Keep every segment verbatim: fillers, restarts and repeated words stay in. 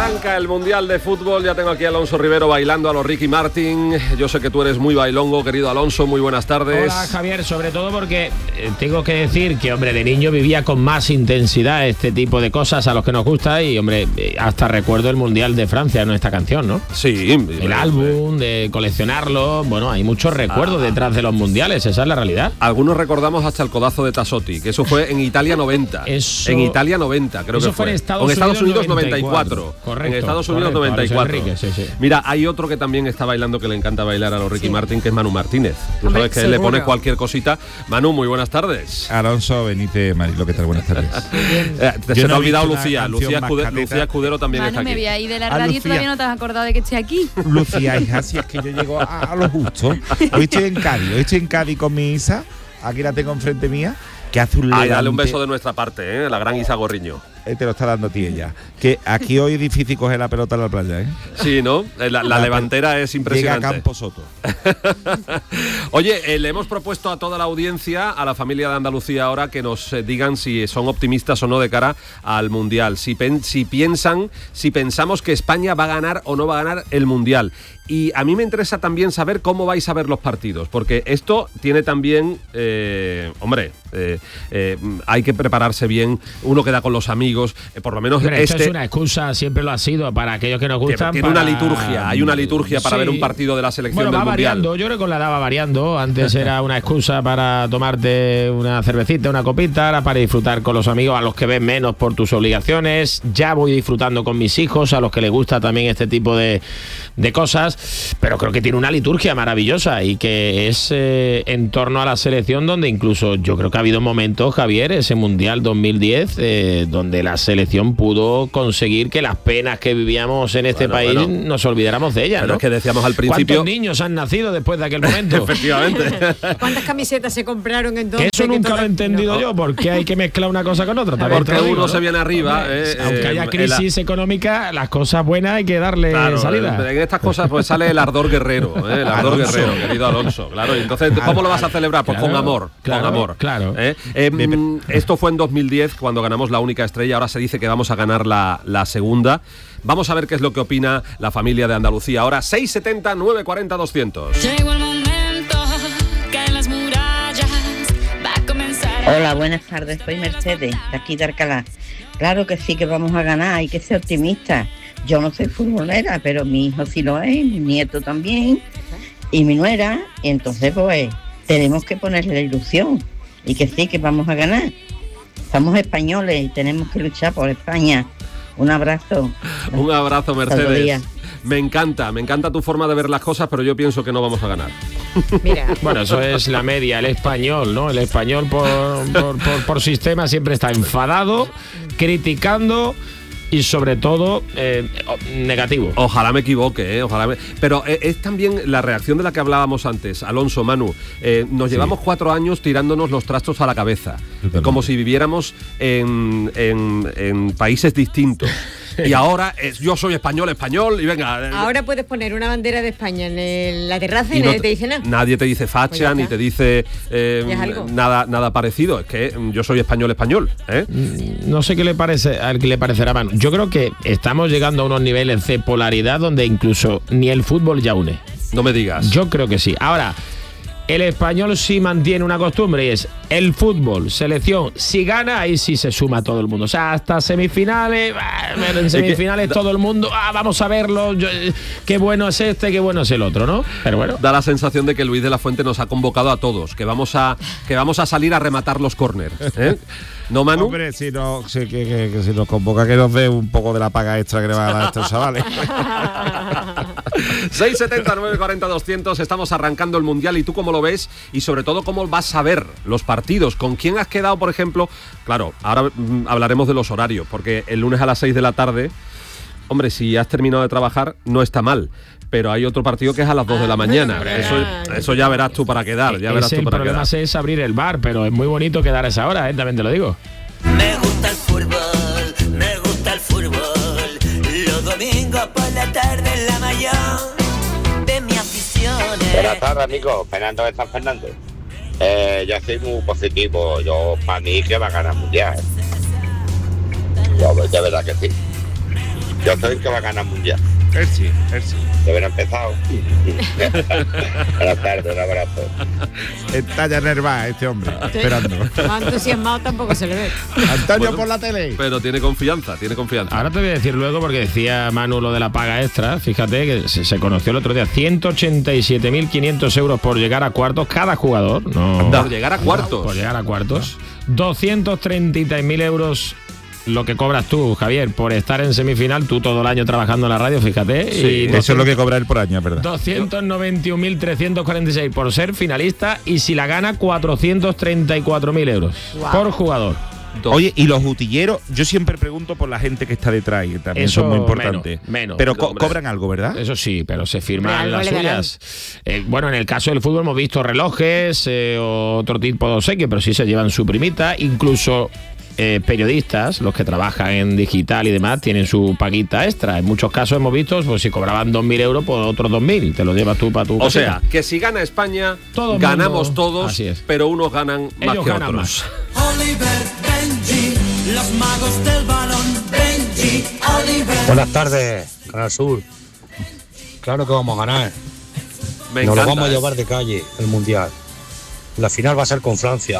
Arranca el Mundial de Fútbol, ya tengo aquí a Alonso Rivero bailando a los Ricky Martin. Yo sé que tú eres muy bailongo, querido Alonso, muy buenas tardes. Hola Javier, sobre todo porque eh, tengo que decir que, hombre, de niño vivía con más intensidad este tipo de cosas a los que nos gusta y, hombre, hasta recuerdo el Mundial de Francia, ¿no? Esta canción, ¿no? Sí. El álbum, de coleccionarlo, bueno, hay muchos recuerdos ah. detrás de los mundiales, esa es la realidad. Algunos recordamos hasta el codazo de Tassotti, que eso fue en Italia noventa. Eso, en Italia noventa, creo eso que fue. fue en Estados, en Estados Unidos, Unidos noventa y cuatro. Correcto. En Estados Unidos correcto, noventa y cuatro. Enrique, sí, sí. Mira, hay otro que también está bailando que le encanta bailar a los Ricky sí. Martin, que es Manu Martínez. Tú Hombre, sabes que seguro. él le pone cualquier cosita. Manu, muy buenas tardes. Alonso Benítez Marilo, ¿qué tal? Buenas tardes. eh, te, se no te ha olvidado visto Lucía. Lucía, Escude, Lucía Escudero también Manu, está aquí. me voy a ir de la radio y todavía no te has acordado de que estoy aquí. Lucía, hija, si es que yo llego a, a lo justo. Hoy estoy en Cádiz, hoy estoy en Cádiz con mi Isa. Aquí la tengo enfrente mía. Que hace un Ay, dale un beso de nuestra parte, ¿eh? La gran Isa Gorriño. Eh, te lo está dando a ti ella. Que aquí hoy es difícil coger la pelota en la playa, ¿eh? Sí, ¿no? La, la, la levantera es impresionante. Llega a Campo Soto. Oye, eh, le hemos propuesto a toda la audiencia, a la familia de Andalucía ahora, que nos eh, digan si son optimistas o no de cara al Mundial. Si, pen, si piensan, si pensamos que España va a ganar o no va a ganar el Mundial. Y a mí me interesa también saber cómo vais a ver los partidos, porque esto tiene también, eh, hombre, eh, eh, hay que prepararse bien, uno queda con los amigos, eh, por lo menos Pero este... Esto es una excusa, siempre lo ha sido, para aquellos que nos gustan. Tiene para... una liturgia, hay una liturgia para sí. ver un partido de la selección bueno, del va Mundial. Variando, yo creo que con la edad va variando, antes era una excusa para tomarte una cervecita, una copita, ahora para disfrutar con los amigos, a los que ven menos por tus obligaciones, ya voy disfrutando con mis hijos, a los que les gusta también este tipo de, de cosas. Pero creo que tiene una liturgia maravillosa y que es eh, en torno a la selección donde incluso yo creo que ha habido momentos, Javier, ese Mundial dos mil diez, eh, donde la selección pudo conseguir que las penas que vivíamos en este bueno, país bueno. nos olvidáramos de ellas, pero ¿no? Es que decíamos al principio... ¿Cuántos niños han nacido después de aquel momento? Efectivamente. ¿Cuántas camisetas se compraron entonces? Que eso nunca lo he entendido no. yo, porque hay que mezclar una cosa con otra. Porque uno digo, ¿no? se viene arriba. Hombre, eh, aunque eh, haya crisis la... económica, las cosas buenas hay que darle claro, salida. En estas cosas pues sale el ardor guerrero, ¿eh? el ardor Alonso. guerrero, querido Alonso. Claro, y entonces, ¿cómo lo vas a celebrar? Pues claro, con amor, claro, con amor. Claro. ¿Eh? Eh, esto fue en dos mil diez, cuando ganamos la única estrella. Ahora se dice que vamos a ganar la, la segunda. Vamos a ver qué es lo que opina la familia de Andalucía. Ahora seis setenta, nueve cuarenta, doscientos. Llegó el momento, caen las murallas, va a comenzar. Hola, buenas tardes, soy Mercedes, de aquí de Alcalá. Claro que sí que vamos a ganar, hay que ser optimistas. Yo no soy futbolera, pero mi hijo sí lo es, mi nieto también, y mi nuera, y entonces pues tenemos que ponerle la ilusión, y que sí que vamos a ganar. Somos españoles y tenemos que luchar por España. Un abrazo. Un abrazo, Mercedes. Me encanta, me encanta tu forma de ver las cosas, pero yo pienso que no vamos a ganar. Mira, bueno, eso es la media, el español, ¿no? El español por, por, por, por sistema siempre está enfadado, criticando y sobre todo eh, negativo. Ojalá me equivoque, ¿eh? Ojalá me... Pero eh, es también la reacción de la que hablábamos antes, Alonso, Manu. Eh, nos sí. llevamos cuatro años tirándonos los trastos a la cabeza, totalmente. Como si viviéramos en, en, en países distintos. Y ahora es, yo soy español, español, y venga. Ahora puedes poner una bandera de España en el, la terraza y, y nadie no, te dice nada. Nadie te dice facha, pues ni te dice eh, nada, nada parecido. Es que yo soy español, español. ¿eh? No sé qué le parece, al que le parecerá a Manu. Yo creo que estamos llegando a unos niveles de polaridad donde incluso ni el fútbol ya une. No me digas. Yo creo que sí. Ahora, el español sí mantiene una costumbre y es el fútbol, selección, si gana, ahí sí se suma todo el mundo. O sea, hasta semifinales, en semifinales todo el mundo, ah, vamos a verlo, yo, qué bueno es este, qué bueno es el otro, ¿no? Pero bueno. Da la sensación de que Luis de la Fuente nos ha convocado a todos, que vamos a, que vamos a salir a rematar los córners, ¿eh? ¿No, Manu? Hombre, si, no, si, que, que, que si nos convoca que nos dé un poco de la paga extra que le van a dar a estos chavales. seis setenta, nueve cuarenta, doscientos, estamos arrancando el Mundial y tú cómo lo ves y sobre todo cómo vas a ver los partidos, con quién has quedado, por ejemplo. Claro, ahora mm, hablaremos de los horarios, porque el lunes a las seis de la tarde, hombre, si has terminado de trabajar no está mal, pero hay otro partido que es a las dos de la mañana. Eso, eso ya verás tú para quedar, ya verás tú para quedar. El problema es abrir el bar, pero es muy bonito quedar a esa hora, ¿eh? También te lo digo. Me gusta el fútbol, me gusta el fútbol, los domingos por la tarde en la mayor de mi afición. Buenas tardes, amigos, Fernando de San Fernando. Eh, yo soy muy positivo, yo para mí que va a ganar mundial. Yo, de verdad que sí. Yo estoy que va a ganar mundial. Él sí, él sí. De haber empezado. Buenas tardes, un abrazo. Está ya nervado este hombre, esperando. Más entusiasmado tampoco se le ve. Antonio Bueno, por la tele. Pero tiene confianza, tiene confianza. Ahora te voy a decir luego, porque decía Manu lo de la paga extra. Fíjate que se, se conoció el otro día ciento ochenta y siete mil quinientos euros por llegar a cuartos cada jugador. No, Por llegar a cuartos. por llegar a cuartos. doscientos treinta y tres mil euros lo que cobras tú, Javier, por estar en semifinal, tú todo el año trabajando en la radio, fíjate. Sí, y Eso es lo que cobra él por año, ¿verdad? doscientos noventa y un mil trescientos cuarenta y seis por ser finalista, y si la gana cuatrocientos treinta y cuatro mil euros Wow. por jugador. Dos. Oye, y los utilleros, yo siempre pregunto por la gente que está detrás, y también Eso son muy importantes. menos, menos. Pero No, co- hombre. cobran algo, ¿verdad? Eso sí, pero se firman Hombre, algo las le darán. suyas. Eh, bueno, en el caso del fútbol hemos visto relojes eh, o otro tipo de obsequio, pero sí se llevan su primita. Incluso eh, periodistas, los que trabajan en digital y demás, tienen su paguita extra. En muchos casos hemos visto, pues si cobraban dos mil euros, pues otros dos mil. Te lo llevas tú para tu O casita. sea, que si gana España, Todo el ganamos mundo. todos, Así es. pero unos ganan más Ellos que ganan otros. Oliver, Benji, los magos del balón. Benji, Oliver. Buenas tardes, Canal Sur. Claro que vamos a ganar. Me Nos lo encanta. vamos a ¿eh? llevar de calle, el Mundial. La final va a ser con Francia.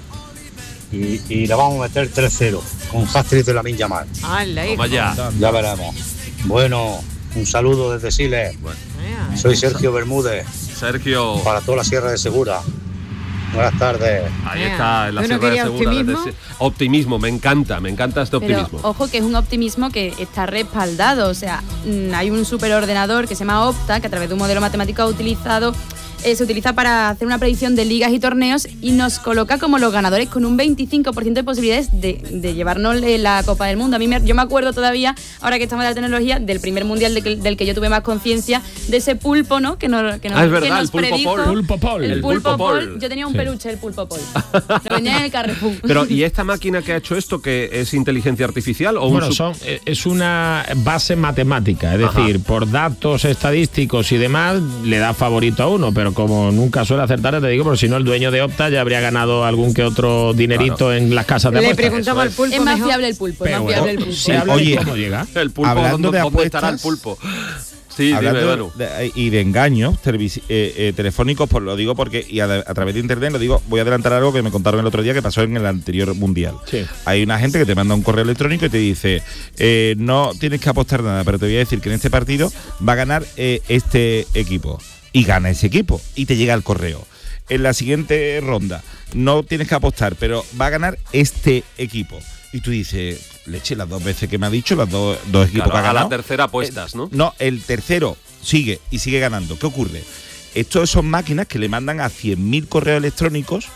Y, y le vamos a meter tres cero, con hat-trick de Lamine Yamal. ¡Hala, hijo! Toma ya. Ya veremos. Bueno, un saludo desde Siles. Mira. Soy Sergio Bermúdez, Sergio, para toda la Sierra de Segura. Buenas tardes. ahí Mira. está, en la Bueno, Sierra de quería Segura. optimismo. desde- Optimismo, me encanta, me encanta este Pero optimismo. ojo que es un optimismo que está respaldado. O sea, mm, hay un superordenador que se llama Opta, que a través de un modelo matemático ha utilizado, eh, se utiliza para hacer una predicción de ligas y torneos y nos coloca como los ganadores con un veinticinco por ciento de posibilidades de, de llevarnos eh, la Copa del Mundo. A mí me- yo me acuerdo todavía, ahora que estamos en la tecnología, del primer mundial de que- del que yo tuve más conciencia, de ese pulpo, ¿no? Que nos, que nos, Ah, es verdad, que nos el pulpo predijo. Paul. Pulpo Paul. El, El pulpo, pulpo Paul. Paul. Yo tenía un Sí. peluche, el pulpo Paul. Lo venía en el Carrefour. Pero, ¿y esta máquina que ha hecho esto, que es inteligencia artificial o un Bueno, sub- son, eh, es una base matemática, es Ajá. decir, por datos estadísticos y demás, le da favorito a uno, pero como nunca suele acertar, te digo, porque si no, el dueño de Opta ya habría ganado algún que otro dinerito Claro. en las casas de Le apuestas. preguntamos al pulpo Es más mejor. fiable el pulpo, es Pero más bueno, fiable el pulpo. si habla Oye, de cómo llega. el pulpo? Hablando ¿Dónde, de dónde estará el apuestas, pulpo? Sí, dime, Hablando Manu. de- y de engaños televis- eh, eh, telefónicos, pues lo digo porque, y a, a través de internet lo digo, voy a adelantar algo que me contaron el otro día que pasó en el anterior mundial. Sí. Hay una gente que te manda un correo electrónico y te dice, eh, no tienes que apostar nada, pero te voy a decir que en este partido va a ganar eh, este equipo. Y gana ese equipo. Y te llega el correo. En la siguiente ronda no tienes que apostar, pero va a ganar este equipo. Y tú dices, leche, las dos veces que me ha dicho, las dos, dos equipos Claro, que ha a ganado. la tercera apuestas, ¿no? No, el tercero sigue y sigue ganando. ¿Qué ocurre? Estos son máquinas que le mandan a cien mil correos electrónicos,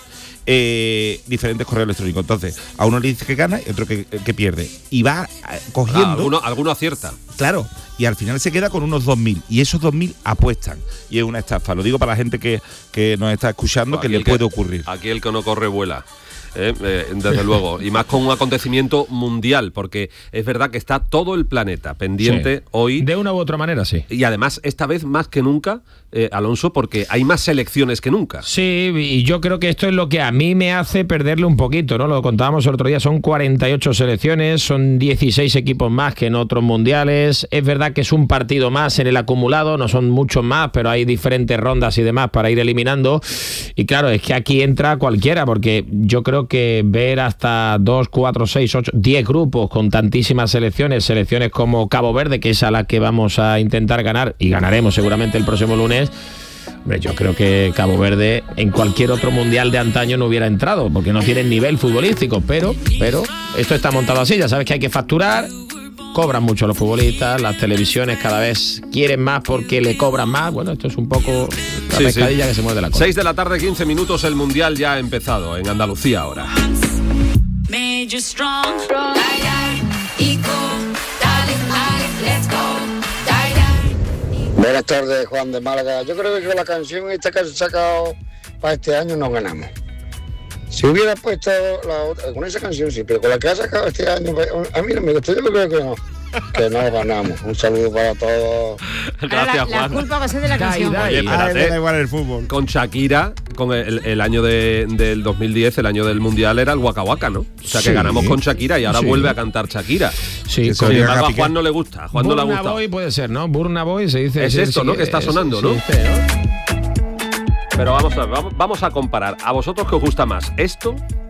eh, diferentes correos electrónicos. Entonces, a uno le dice que gana y otro que, que pierde. Y va eh, cogiendo. Ah, alguno, alguno acierta. Claro, y al final se queda con unos dos mil. Y esos dos mil apuestan. Y es una estafa. Lo digo para la gente que, que nos está escuchando, Aquí que le el puede ocurrir. Aquí el que no corre vuela. Eh, eh, desde luego, y más con un acontecimiento mundial, porque es verdad que está todo el planeta pendiente Sí. hoy. De una u otra manera, sí. Y además, esta vez más que nunca, eh, Alonso, porque hay más selecciones que nunca. Sí, y yo creo que esto es lo que a mí me hace perderle un poquito, ¿no? Lo contábamos el otro día, son cuarenta y ocho selecciones, son dieciséis equipos más que en otros mundiales. Es verdad que es un partido más en el acumulado, no son muchos más, pero hay diferentes rondas y demás para ir eliminando. Y claro, es que aquí entra cualquiera, porque yo creo que ver hasta dos, cuatro, seis, ocho, diez grupos con tantísimas selecciones, selecciones como Cabo Verde, que es a la que vamos a intentar ganar, y ganaremos seguramente el próximo lunes. Hombre, yo creo que Cabo Verde en cualquier otro mundial de antaño no hubiera entrado, porque no tienen nivel futbolístico, pero, pero esto está montado así, ya sabes que hay que facturar, cobran mucho los futbolistas, las televisiones cada vez quieren más porque le cobran más. Bueno, esto es un poco la Sí, pescadilla sí. que se mueve la cola. seis de la tarde, quince minutos, el Mundial ya ha empezado en Andalucía ahora. Made you strong. Die, die, eco, darling, I, let's go. Die, die. Buenas tardes, Juan de Málaga. Yo creo que con la canción esta que se ha sacado para este año no ganamos. Si hubiera puesto la otra, con esa canción sí, pero con la que ha sacado este año, a mí no me gusta, yo creo que no. que no ganamos. Un saludo para todos. Gracias, la, Juan. La culpa va a ser de la canción. Oye, espérate. Ay, me da igual el fútbol. Con Shakira, con el, el año de, del dos mil diez, el año del Mundial, era el Waka Waka, ¿no? O sea, que Sí. ganamos con Shakira y ahora Sí. vuelve a cantar Shakira. Sí, Sin con- embargo, a Juan no le gusta. A Juan no le ha Burna gustado. Boy puede ser, ¿no? Burna Boy se dice. Es sí, esto, sí, ¿no? Que está es- sonando, sí, ¿no? este, ¿no? Pero vamos a ver, vamos, vamos a comparar. ¿A vosotros qué os gusta más? ¿Esto